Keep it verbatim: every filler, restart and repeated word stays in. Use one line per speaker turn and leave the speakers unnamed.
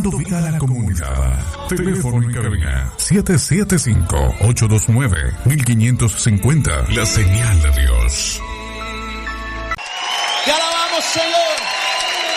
dando vida a la comunidad. Teléfono en cabina siete siete cinco, ocho dos nueve, quince cincuenta. La señal de Dios.
Te alabamos, Señor.